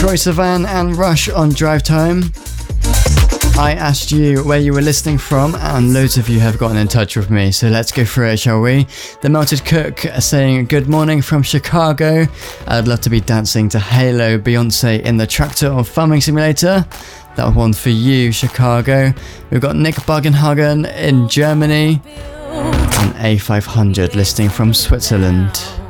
Troye Sivan and Rush on Drive Time. I asked you where you were listening from, and loads of you have gotten in touch with me, so let's go through it, shall we? The Melted Cook saying good morning from Chicago. I'd love to be dancing to Halo Beyonce in the tractor or Farming Simulator. That one for you, Chicago. We've got Nick Bugenhagen in Germany and A500 listening from Switzerland.